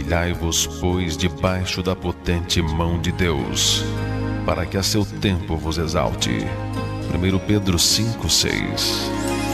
Humilhai-vos, pois, debaixo da potente mão de Deus, para que a seu tempo vos exalte. 1 Pedro 5:6.